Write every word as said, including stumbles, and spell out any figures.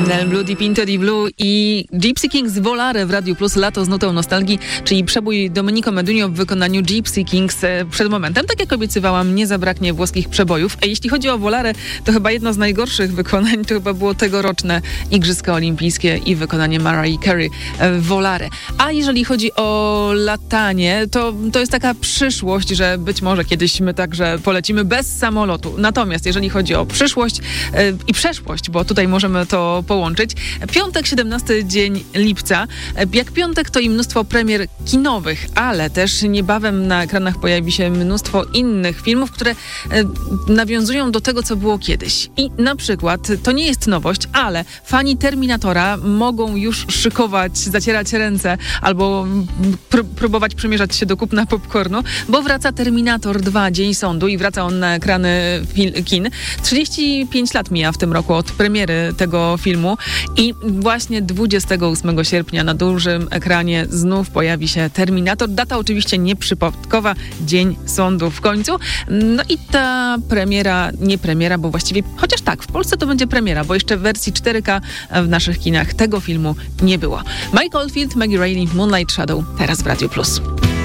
Nel Blue, Deep Into the Blue i Gypsy Kings Volare w Radiu Plus, lato z nutą nostalgii, czyli przebój Domenico Modugno w wykonaniu Gypsy Kings przed momentem. Tak jak obiecywałam, nie zabraknie włoskich przebojów. A jeśli chodzi o Volare, to chyba jedno z najgorszych wykonań to chyba było tegoroczne Igrzyska Olimpijskie i wykonanie Mariah Carey Volare. A jeżeli chodzi o latanie, to, to jest taka przyszłość, że być może kiedyś my także polecimy bez samolotu. Natomiast jeżeli chodzi o przyszłość yy, i przeszłość, bo tutaj możemy to połączyć. Piątek, siedemnasty dzień lipca. Jak piątek, to i mnóstwo premier kinowych, ale też niebawem na ekranach pojawi się mnóstwo innych filmów, które e, nawiązują do tego, co było kiedyś. I na przykład, to nie jest nowość, ale fani Terminatora mogą już szykować, zacierać ręce albo pr- próbować przymierzać się do kupna popcornu, bo wraca Terminator dwa, Dzień Sądu i wraca on na ekrany fil- kin. trzydzieści pięć lat mija w tym roku od premiery tego filmu i właśnie dwudziestego ósmego sierpnia na dużym ekranie znów pojawi się Terminator. Data oczywiście nieprzypadkowa, Dzień Sądu w końcu. No i ta premiera, nie premiera, bo właściwie, chociaż tak, w Polsce to będzie premiera, bo jeszcze w wersji cztery K w naszych kinach tego filmu nie było. Mike Oldfield, Maggie Reilly, Moonlight Shadow, teraz w Radiu Plus.